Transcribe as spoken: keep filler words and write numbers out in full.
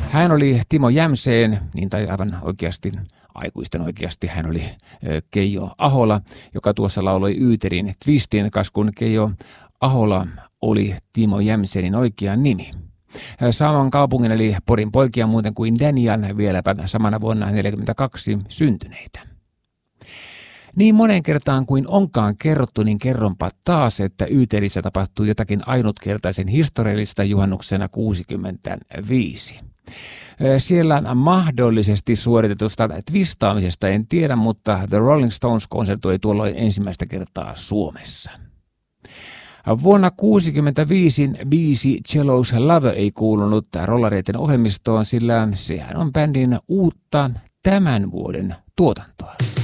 Hän oli Timo Jämseen, niin tai aivan oikeasti, aikuisten oikeasti, hän oli Keijo Ahola, joka tuossa lauloi Yyterin Twistin, kas kun Keijo Ahola oli Timo Jämsenin oikea nimi. Saman kaupungin eli Porin poikia muuten kuin Daniel vieläpä samana vuonna neljäkymmentäkaksi syntyneitä. Niin monen kertaan kuin onkaan kerrottu, niin kerronpa taas, että Yyterissä tapahtui jotakin ainutkertaisen historiallista juhannuksena kuusikymmentäviisi. Siellä mahdollisesti suoritetusta twistaamisesta en tiedä, mutta The Rolling Stones konsertoi tuolloin ensimmäistä kertaa Suomessa. Vuonna tuhatyhdeksänsataakuusikymmentäviisi biisi Cello's Love ei kuulunut rollareiden ohjelmistoon, sillä sehän on bändin uutta tämän vuoden tuotantoa.